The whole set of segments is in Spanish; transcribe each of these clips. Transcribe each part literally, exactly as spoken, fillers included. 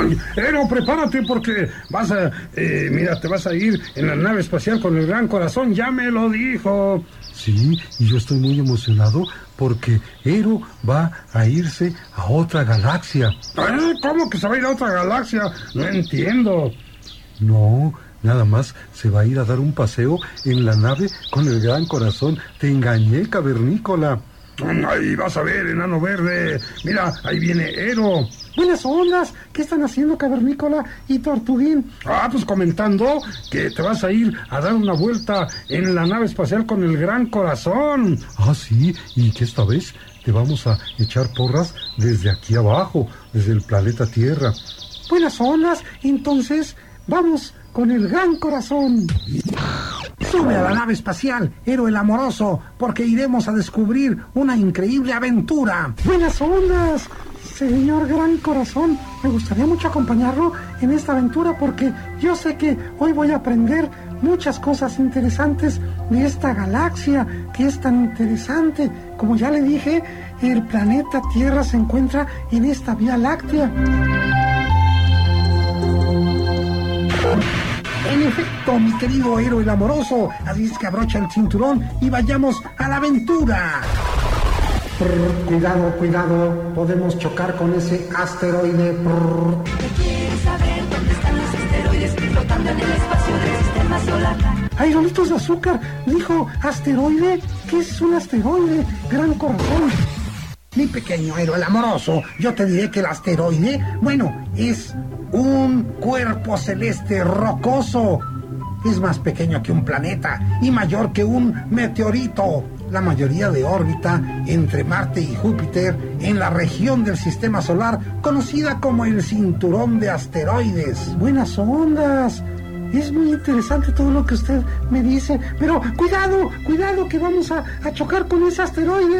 Ay, Ero, prepárate porque vas a... Eh, mira, te vas a ir en la nave espacial con el Gran Corazón, ya me lo dijo. Sí, y yo estoy muy emocionado porque Ero va a irse a otra galaxia. ¿Eh? ¿Cómo que se va a ir a otra galaxia? No entiendo. No, nada más se va a ir a dar un paseo en la nave con el Gran Corazón. Te engañé, cavernícola. Ahí vas a ver, enano verde. Mira, ahí viene Ero. Buenas ondas, ¿qué están haciendo Cavernícola y Tortuguín? Ah, pues comentando que te vas a ir a dar una vuelta en la nave espacial con el Gran Corazón. Ah, sí, y que esta vez te vamos a echar porras desde aquí abajo, desde el planeta Tierra. Buenas ondas, entonces vamos con el Gran Corazón. Sube a la nave espacial, Ero el Amoroso, porque iremos a descubrir una increíble aventura. Buenas ondas, señor Gran Corazón. Me gustaría mucho acompañarlo en esta aventura porque yo sé que hoy voy a aprender muchas cosas interesantes de esta galaxia que es tan interesante. Como ya le dije, el planeta Tierra se encuentra en esta Vía Láctea. En efecto, mi querido Ero el Amoroso, así es que abrocha el cinturón y vayamos a la aventura. Prr, cuidado, cuidado, podemos chocar con ese asteroide. Prr. ¿Quieres saber dónde están los asteroides flotando en el espacio del sistema solar? ¡Ay, rolitos de azúcar! Dijo asteroide. ¿Qué es un asteroide? Gran Corazón. Mi pequeño Ero el Amoroso, yo te diré que el asteroide, bueno, es un cuerpo celeste rocoso. Es más pequeño que un planeta y mayor que un meteorito. La mayoría de órbita entre Marte y Júpiter en la región del sistema solar conocida como el cinturón de asteroides. Buenas ondas. Es muy interesante todo lo que usted me dice, pero cuidado, cuidado que vamos a, a chocar con ese asteroide.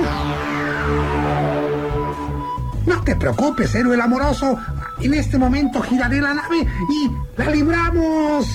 No te preocupes, Ero el Amoroso. En este momento giraré la nave y la libramos.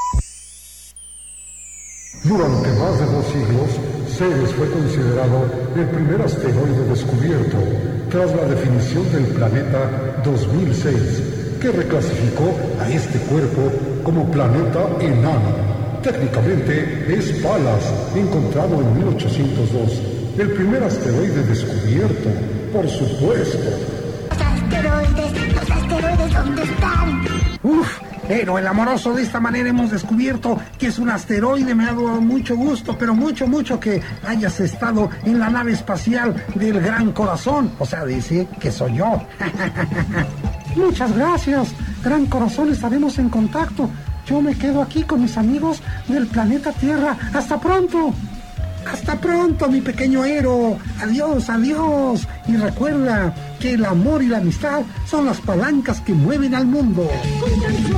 Durante más de dos siglos, Ceres fue considerado el primer asteroide descubierto tras la definición del planeta dos mil seis, que reclasificó a este cuerpo como planeta enano. Técnicamente es Palas, encontrado en mil ochocientos dos, el primer asteroide descubierto, por supuesto. Los asteroides, los asteroides, ¿dónde están? Uf, Ero el Amoroso, de esta manera hemos descubierto que es un asteroide. Me ha dado mucho gusto, pero mucho, mucho que hayas estado en la nave espacial del Gran Corazón. O sea, dice que soy yo. Muchas gracias, Gran Corazón, estaremos en contacto. Yo me quedo aquí con mis amigos del planeta Tierra. ¡Hasta pronto! ¡Hasta pronto, mi pequeño Ero! ¡Adiós, adiós! Y recuerda que el amor y la amistad son las palancas que mueven al mundo.